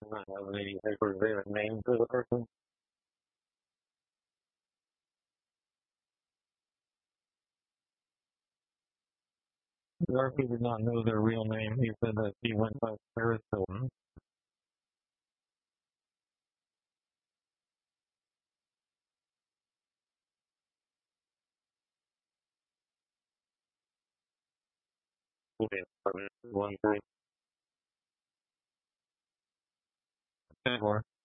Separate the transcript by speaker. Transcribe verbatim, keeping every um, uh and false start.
Speaker 1: not have any particular name for the person. Garfield did not know their real name. He said that he went by Paris Hilton. One thing. Or